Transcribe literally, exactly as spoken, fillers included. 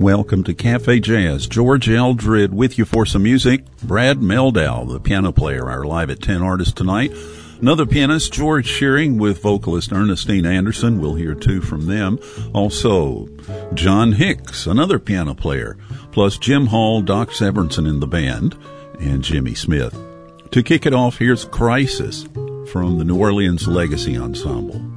Welcome to Cafe Jazz. George Eldred with you for some music. Brad Mehldau, the piano player, our Live at ten artist tonight. Another pianist, George Shearing, with vocalist Ernestine Anderson. We'll hear two from them. Also, John Hicks, another piano player, plus Jim Hall, Doc Severinsen in the band, and Jimmy Smith. To kick it off, here's Crisis from the New Orleans Legacy Ensemble.